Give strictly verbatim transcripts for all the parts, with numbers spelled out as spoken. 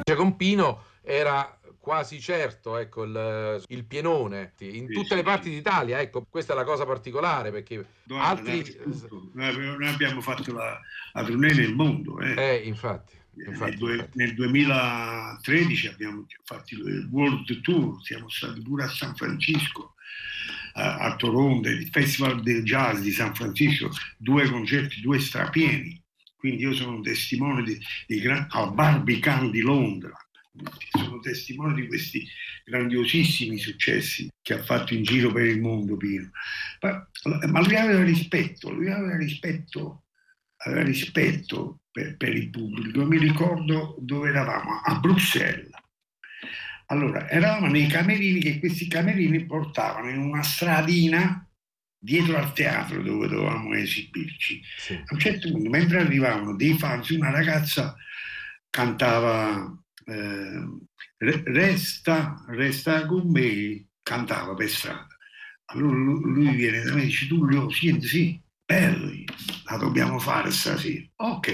Con Pino era quasi certo, ecco, il, il pienone in Sì, tutte sì, le parti sì. d'Italia. Ecco, questa è la cosa particolare, perché Guarda, altri... dappertutto. Noi noi abbiamo fatto la, la tournée nel mondo. Eh. Eh, infatti, Nel, infatti, due- infatti. nel duemilatredici abbiamo fatto il World Tour, siamo stati pure a San Francisco, a, a Toronto, il Festival del Jazz di San Francisco, due concerti, due strapieni. Quindi io sono un testimone di, di gran- al Barbican di Londra, sono testimone di questi grandiosissimi successi che ha fatto in giro per il mondo Pino. Ma, ma lui aveva rispetto, lui aveva rispetto, aveva rispetto per, per il pubblico. Mi ricordo dove eravamo, a Bruxelles. Allora, eravamo nei camerini, che questi camerini portavano in una stradina dietro al teatro dove dovevamo esibirci. Sì. A un certo punto, mentre arrivavano dei fans, una ragazza cantava eh, resta, resta con me, cantava per strada. Allora lui viene da me e dice: Tullio, senti, sì, bello, la dobbiamo fare stasera. Ok.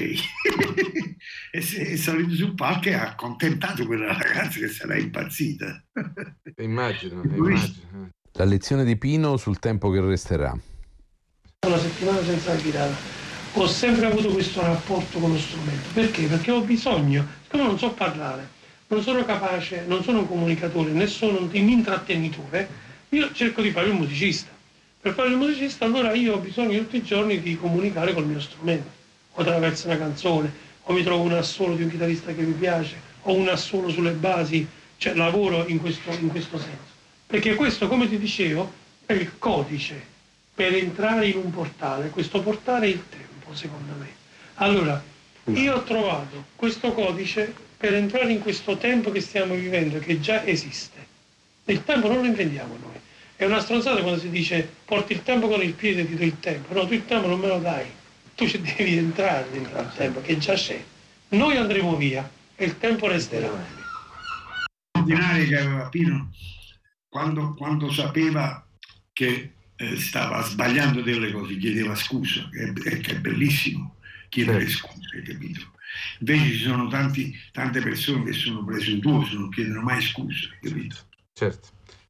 E è salito sul palco e ha accontentato quella ragazza che sarà impazzita. Immagino, immagino. La lezione di Pino sul tempo che resterà. Una settimana senza la chitarra. Ho sempre avuto questo rapporto con lo strumento. Perché? Perché ho bisogno, siccome non so parlare, non sono capace, non sono un comunicatore, né sono un intrattenitore, io cerco di fare il musicista. Per fare il musicista allora io ho bisogno tutti i giorni di comunicare col mio strumento, o attraverso una canzone, o mi trovo un assolo di un chitarrista che mi piace, o un assolo sulle basi, cioè lavoro in questo, in questo senso. Perché questo, come ti dicevo, è il codice per entrare in un portale. Questo portale è il tempo, secondo me. Allora, io ho trovato questo codice per entrare in questo tempo che stiamo vivendo, che già esiste. Il tempo non lo inventiamo noi. È una stronzata quando si dice porti il tempo con il piede e ti do il tempo. No, tu il tempo non me lo dai. Tu ci devi entrare dentro il tempo, che già c'è. Noi andremo via e il tempo resterà. Straordinario che aveva Pino quando, quando sapeva che eh, stava sbagliando delle cose, chiedeva scusa, che è, che è bellissimo chiedere scuse, capito? Invece ci sono tanti, tante persone che sono presuntuose, non chiedono mai scuse, capito? Certo.